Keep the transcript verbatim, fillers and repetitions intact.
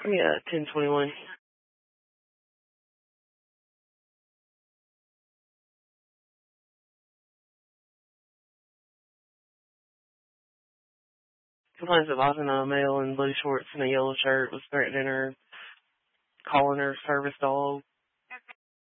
Yeah, ten twenty-one. Complains that Vatina, a male in blue shorts and a yellow shirt, was threatening her, calling her service dog.